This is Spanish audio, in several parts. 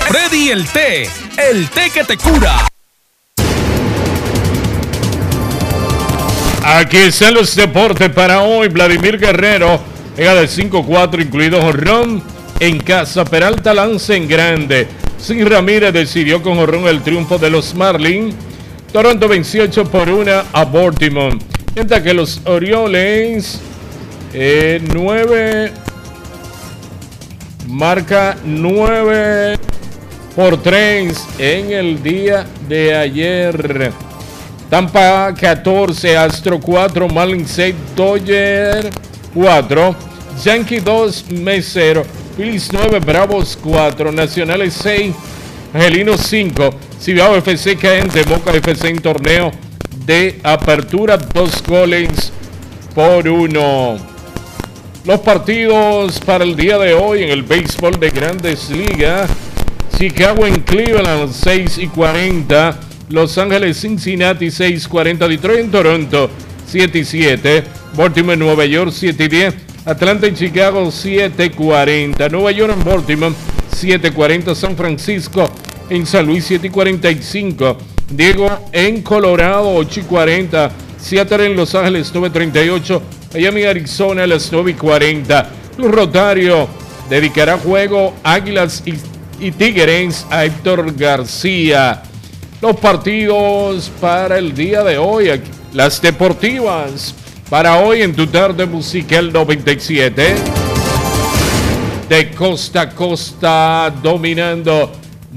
Freddy el té que te cura. Aquí están los deportes para hoy. Vladimir Guerrero pega de 5-4, incluido jonrón en casa. Peralta lanza en grande. Sin Ramírez decidió con jonrón el triunfo de los Marlins. Toronto venció 8-1 a Baltimore. Mientras que los Orioles 9-3 en el día de ayer. Tampa 14, Astro 4, Marlins 6, Dodger 4, Yankee 2, Mets 0, Phillies 9, Bravos 4, Nacionales 6, Angelinos 5, Cibao FC cae ante Moca FC en torneo de apertura, 2-1. Los partidos para el día de hoy en el béisbol de Grandes Ligas: Chicago en Cleveland 6-40, Los Ángeles Cincinnati 6-40, Detroit en Toronto 7-7, Baltimore Nueva York 7-10, Atlanta en Chicago 7-40, Nueva York en Baltimore 7-40, San Francisco en San Luis 7-45, Diego en Colorado 8-40, Seattle en Los Ángeles 9-38, Miami Arizona a las 9:40. Club Rotario dedicará juego Águilas y Tigres a Héctor García. Los partidos para el día de hoy, las deportivas para hoy en tu tarde musical 97. De costa a costa dominando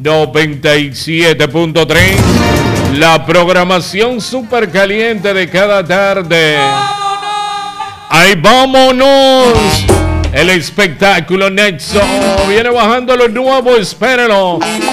97.3. La programación súper caliente de cada tarde. ¡Ay, vámonos! El espectáculo Nexo viene bajando lo nuevo, espérenlo.